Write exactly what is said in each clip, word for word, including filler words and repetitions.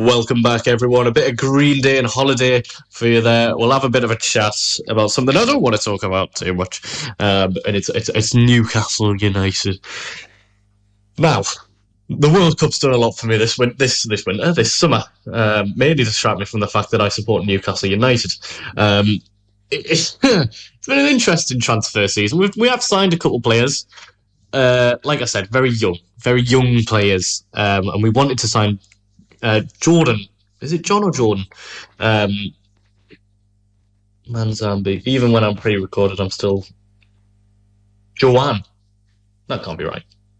Welcome back, everyone. A bit of Green Day and Holiday for you there. We'll have a bit of a chat about something I don't want to talk about too much, um, and it's, it's it's Newcastle United. Now, the World Cup's done a lot for me this win- this this winter, this summer. Um, mainly distract me from the fact that I support Newcastle United. Um, it, it's, it's been an interesting transfer season. We've, we have signed a couple players. Uh, like I said, very young, very young players, um, and we wanted to sign. Uh, Jordan, is it John or Jordan? Um, Manzambi. Even when I'm pre-recorded, I'm still Joanne. That can't be right.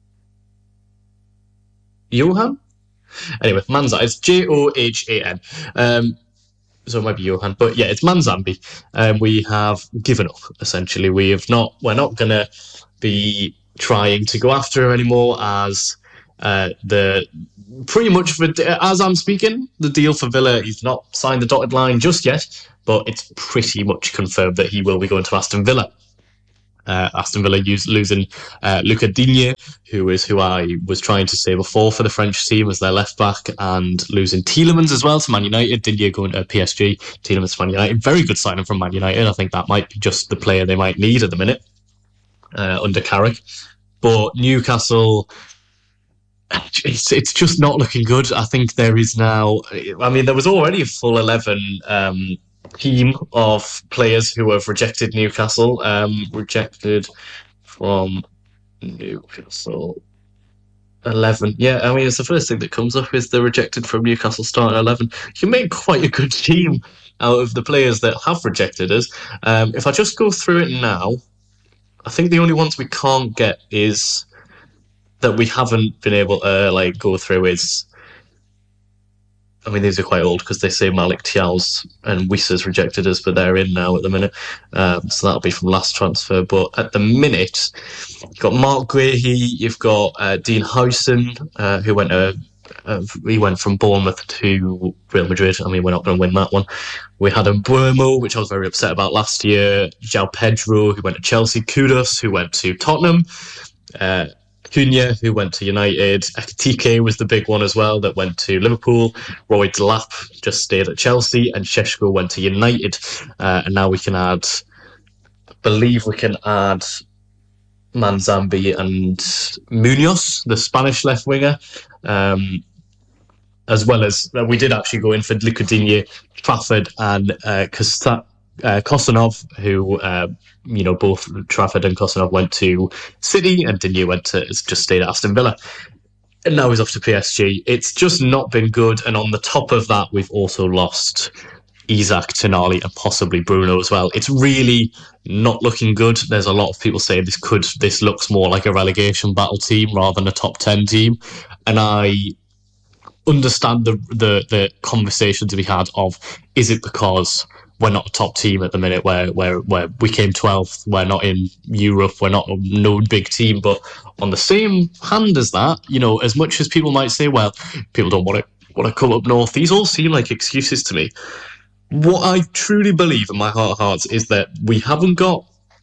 Johan. Anyway, Manza. It's J O H A N. Um, so it might be Johan, but yeah, it's Manzambi. Um, we have given up. Essentially, we have not. We're not gonna be trying to go after him anymore as. Uh, the pretty much for, as I'm speaking, the deal for Villa, he's not signed the dotted line just yet, but it's pretty much confirmed that he will be going to Aston Villa. Uh, Aston Villa use, losing uh, Lucas Digne, who is who I was trying to say before for the French team as their left back, and losing Tielemans as well to Man United. Digne going to P S G, Tielemans to Man United. Very good signing from Man United. I think that might be just the player they might need at the minute uh, under Carrick. But Newcastle. It's it's just not looking good. I think there is now. I mean, there was already a full eleven um, team of players who have rejected Newcastle. Um, rejected from Newcastle eleven. Yeah, I mean, it's the first thing that comes up is the rejected from Newcastle starting eleven. You can make quite a good team out of the players that have rejected us. Um, if I just go through it now, I think the only ones we can't get is. That we haven't been able to like go through is, I mean, these are quite old because they say Malik Thiaw's and Wissa's rejected us, but they're in now at the minute. Um, so that'll be from last transfer. But at the minute, you've got Mark Guehi, you've got uh, Dean Howson, uh, who went to, uh, he went from Bournemouth to Real Madrid. I mean, we're not going to win that one. We had Mbeumo, which I was very upset about last year. João Pedro, who went to Chelsea. Kudus, who went to Tottenham. Uh, Cunha, who went to United. Ekitike was the big one as well that went to Liverpool. Roy Delap just stayed at Chelsea, and Šeško went to United. Uh, and now we can add, I believe we can add Manzambi and Munoz, the Spanish left winger, um, as well as uh, we did actually go in for Lucas Digne, Trafford, and uh, Costa- uh, Kostanov, who. Uh, You know, both Trafford and Kostanov went to City, and Digne went to just stayed at Aston Villa. And now he's off to P S G. It's just not been good. And on the top of that, we've also lost Isaac, Tonali, and possibly Bruno as well. It's really not looking good. There's a lot of people saying this could this looks more like a relegation battle team rather than a top ten team. And I understand the the, the conversation to be had of, is it because we're not a top team at the minute where, where, where we came twelfth, we're not in Europe, we're not a no big team. But on the same hand as that, you know, as much as people might say, well, people don't want to want to come up north, these all seem like excuses to me. What I truly believe in my heart of hearts is that we haven't got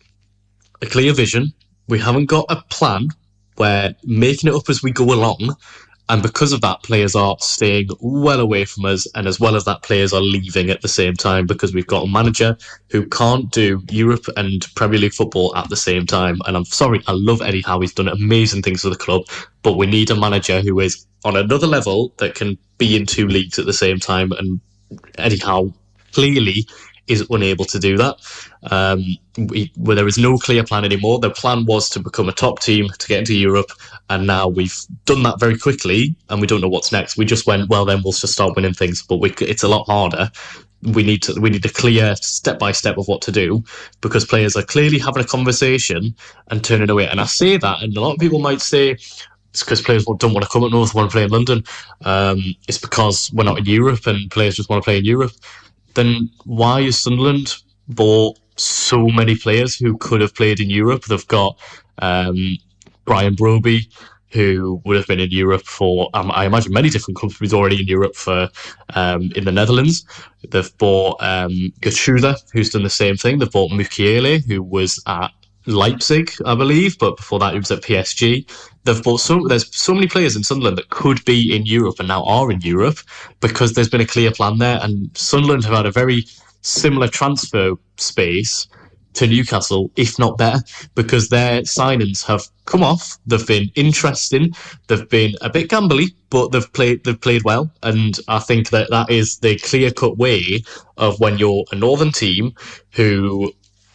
a clear vision, we haven't got a plan, we're making it up as we go along. And because of that, players are staying well away from us. And as well as that, players are leaving at the same time because we've got a manager who can't do Europe and Premier League football at the same time. And I'm sorry, I love Eddie Howe. He's done amazing things for the club. But we need a manager who is on another level that can be in two leagues at the same time. And Eddie Howe clearly is unable to do that. Um, we, where there is no clear plan anymore. The plan was to become a top team, to get into Europe, and now we've done that very quickly, and we don't know what's next. We just went, well, then we'll just start winning things, but we, it's a lot harder. We need to we need a clear step by step of what to do, because players are clearly having a conversation and turning away. And I say that, and a lot of people might say it's because players don't want to come up north, want to play in London. Um, it's because we're not in Europe, and players just want to play in Europe. Then why is Sunderland bought so many players who could have played in Europe? They've got um, Brian Broby, who would have been in Europe for, um, I imagine, many different clubs. He's already in Europe for um, in the Netherlands. They've bought um, Gertruda, who's done the same thing. They've bought Mukiele, who was at Leipzig, I believe, but before that he was at P S G. they've bought so there's so many players in Sunderland that could be in Europe and now are in Europe because there's been a clear plan there. And Sunderland have had a very similar transfer space to Newcastle, if not better, because their signings have come off. They've been interesting. They've been a bit gambly, but they've played they've played well. And I think that that is the clear cut way of when you're a northern team who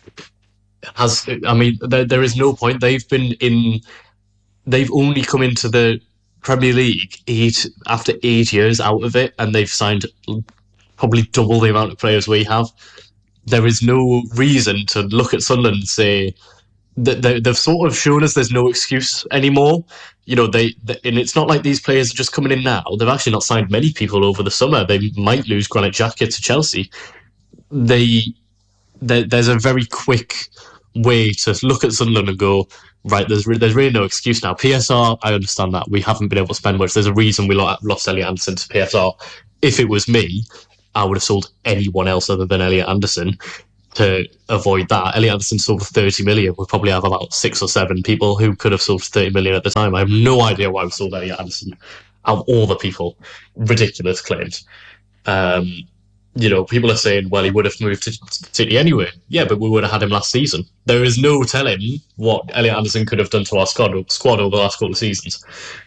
has. I mean, there, there is no point. They've been in. They've only come into the Premier League eight after eight years out of it, and they've signed probably double the amount of players we have. There is no reason to look at Sunderland and say that they, they've sort of shown us there's no excuse anymore. You know, they, they and it's not like these players are just coming in now. They've actually not signed many people over the summer. They might lose Granit Xhaka to Chelsea. They, they there's a very quick way to look at Sunderland and go, right, there's there's really no excuse now. P S R, I understand that. We haven't been able to spend much. There's a reason we lost Elliot Anderson to P S R. If it was me, I would have sold anyone else other than Elliot Anderson to avoid that. Elliot Anderson sold for thirty million. We probably have about six or seven people who could have sold for thirty million at the time. I have no idea why we sold Elliot Anderson. Out of all the people, ridiculous claims. Um, you know, people are saying, well, he would have moved to City anyway. Yeah, but we would have had him last season. There is no telling what Elliot Anderson could have done to our squad, squad over the last couple of seasons.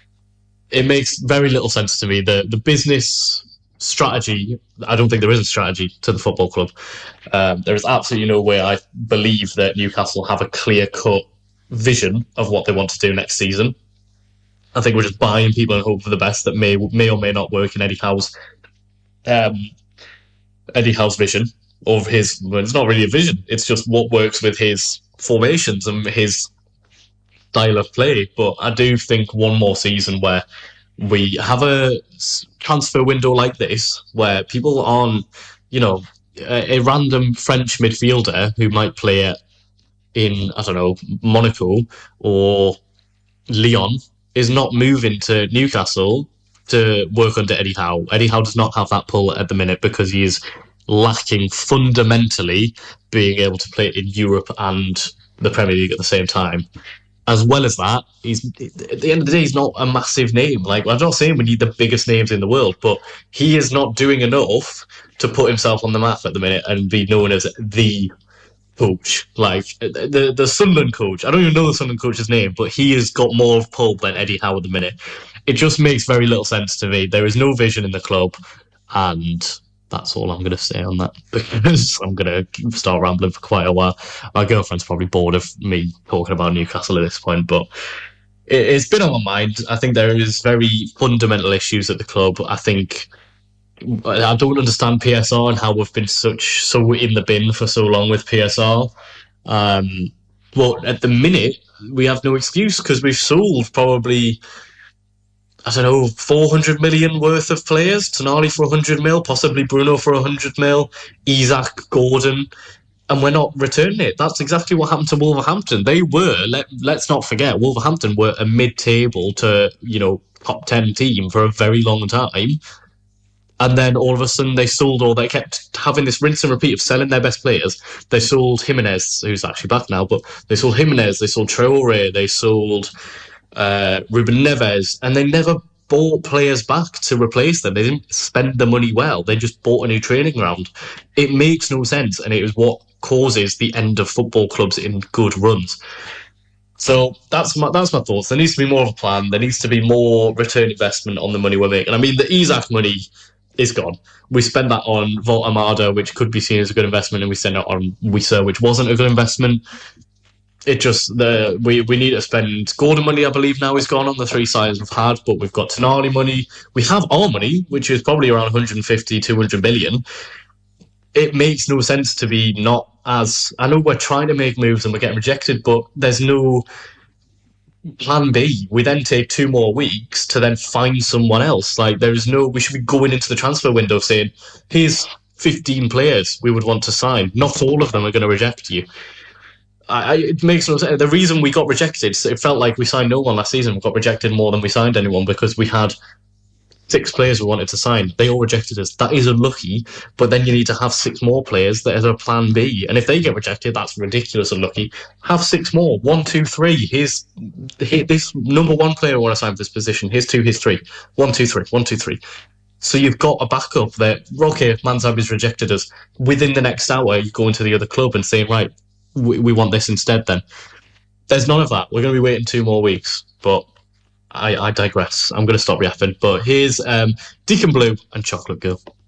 It makes very little sense to me. The the business strategy, I don't think there is a strategy to the football club. Um, there is absolutely no way I believe that Newcastle have a clear-cut vision of what they want to do next season. I think we're just buying people and hope for the best that may may or may not work in Eddie Howe's um, Eddie Howe's vision of his. Well, it's not really a vision. It's just what works with his formations and his style of play. But I do think one more season where we have a transfer window like this, where people on, you know, a, a random French midfielder who might play at, in, I don't know, Monaco or Lyon is not moving to Newcastle to work under Eddie Howe. Eddie Howe does not have that pull at the minute because he is lacking fundamentally being able to play in Europe and the Premier League at the same time. As well as that, he's at the end of the day, he's not a massive name. Like, I'm not saying we need the biggest names in the world, but he is not doing enough to put himself on the map at the minute and be known as the coach. Like, the the Sunderland coach. I don't even know the Sunderland coach's name, but he has got more of pull than Eddie Howe at the minute. It just makes very little sense to me. There is no vision in the club, and that's all I'm going to say on that, because I'm going to start rambling for quite a while. My girlfriend's probably bored of me talking about Newcastle at this point, but it, it's been on my mind. I think there is very fundamental issues at the club. I think I don't understand P S R and how we've been such so in the bin for so long with P S R. Um, but at the minute, we have no excuse because we've sold probably, I don't know, four hundred million worth of players. Tonali for one hundred mil, possibly Bruno for one hundred mil, Isak, Gordon, and we're not returning it. That's exactly what happened to Wolverhampton. They were, let, let's not forget, Wolverhampton were a mid-table to, you know, top ten team for a very long time. And then all of a sudden they sold all, they kept having this rinse and repeat of selling their best players. They sold Jimenez, who's actually back now, but they sold Jimenez, they sold Traore, they sold uh, Ruben Neves, and they never bought players back to replace them. They didn't spend the money well. They just bought a new training ground. It makes no sense, and it is what causes the end of football clubs in good runs. So that's my that's my thoughts. There needs to be more of a plan. There needs to be more return investment on the money we're making. I mean, the Isak money is gone. We spend that on Volta Armada, which could be seen as a good investment, and we spend it on Wissa, which wasn't a good investment. It just, the we, we need to spend Gordon money, I believe now is gone on the three signings we've had, but we've got Tonali money. We have our money, which is probably around one hundred fifty, two hundred million. It makes no sense to be not as, I know we're trying to make moves and we're getting rejected, but there's no plan B. We then take two more weeks to then find someone else. Like, there is no, we should be going into the transfer window saying, here's fifteen players we would want to sign. Not all of them are going to reject you. I, it makes no sense. The reason we got rejected, it felt like we signed no one last season. We got rejected more than we signed anyone because we had six players we wanted to sign. They all rejected us. That is unlucky, but then you need to have six more players that are a plan B. And if they get rejected, that's ridiculous unlucky. Have six more. One, two, three. Here's, here, this number one player I want to sign for this position. Here's two, here's three. One, two, three. One, two, three. So you've got a backup that, okay, Manzambi's rejected us. Within the next hour, you go into the other club and say, right, we, we want this instead then. There's none of that. We're going to be waiting two more weeks. But I, I digress. I'm going to stop yapping. But here's um, Deacon Blue and Chocolate Girl.